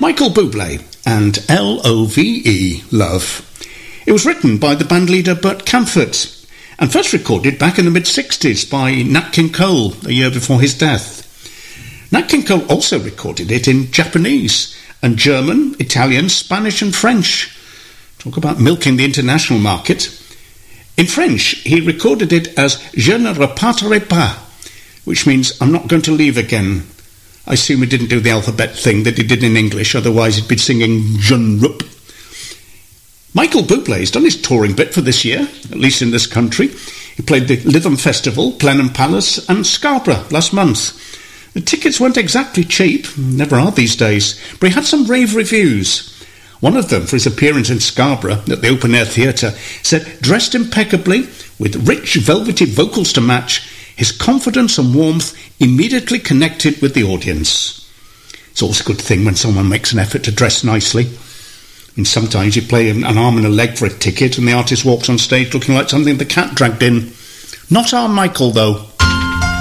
Michael Bublé and Love, Love. It was written by the bandleader Bert Kaempfert and first recorded back in the mid-60s by Nat King Cole, the year before his death. Nat King Cole also recorded it in Japanese and German, Italian, Spanish and French. Talk about milking the international market. In French, he recorded it as Je ne repartirai pas, which means I'm not going to leave again. I assume he didn't do the alphabet thing that he did in English, otherwise he'd be singing Jeune Rup. Michael Bublé's done his touring bit for this year, at least in this country. He played the Lytham Festival, Blenheim Palace and Scarborough last month. The tickets weren't exactly cheap, never are these days, but he had some rave reviews. One of them, for his appearance in Scarborough at the Open Air Theatre, said, dressed impeccably, with rich velvety vocals to match, his confidence and warmth immediately connected with the audience. It's always a good thing when someone makes an effort to dress nicely. And sometimes you play an arm and a leg for a ticket and the artist walks on stage looking like something the cat dragged in. Not our Michael, though.